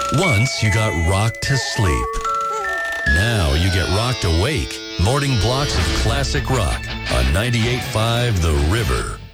Once you got rocked to sleep. Now you get rocked awake. Morning blocks of classic rock on 98.5 The River.